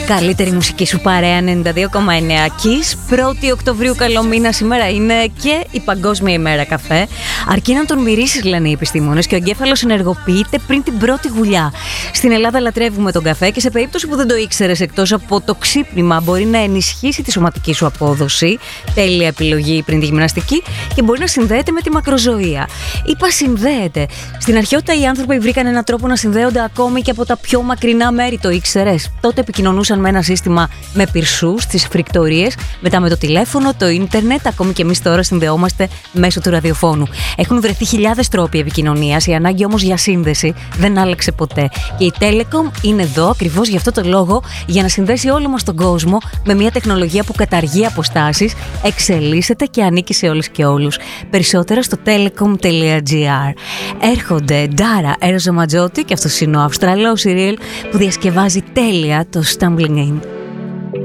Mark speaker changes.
Speaker 1: Καλύτερη μουσική σου παρέα 92,9 Kiss. 1η Οκτωβρίου, καλό μήνα. Σήμερα είναι και η Παγκόσμια ημέρα καφέ. Αρκεί να τον μυρίσεις, λένε οι επιστήμονες, και ο εγκέφαλος ενεργοποιείται πριν την πρώτη γουλιά. Στην Ελλάδα λατρεύουμε τον καφέ και σε περίπτωση που δεν το ήξερες, εκτός από το ξύπνημα, μπορεί να ενισχύσει τη σωματική σου απόδοση. Τέλεια επιλογή πριν τη γυμναστική και μπορεί να συνδέεται με τη μακροζωία. Είπα συνδέεται. Στην αρχαιότητα οι άνθρωποι βρήκαν έναν τρόπο να συνδέονται ακόμη και από τα πιο μακρινά μέρη. Το ήξερες? Τότε επικοινωνούσαν με ένα σύστημα με πυρσούς στις φρικτορίες, μετά με το τηλέφωνο, το ίντερνετ, ακόμη και εμείς τώρα συνδεόμαστε μέσω του ραδιοφώνου. Έχουν βρεθεί χιλιάδες τρόποι επικοινωνίας, η ανάγκη όμως για σύνδεση δεν άλλαξε ποτέ. Και η Telecom είναι εδώ ακριβώς γι' αυτό το λόγο, για να συνδέσει όλο μας τον κόσμο με μια τεχνολογία που καταργεί αποστάσεις, εξελίσσεται και ανήκει σε όλες και όλους. Περισσότερα στο telecom.gr. Έρχονται Ντάρα Έρωζα Ματζότη, και αυτός είναι ο Αυστραλός Σιριέλ που διασκευάζει τέλεια το Stumbling In.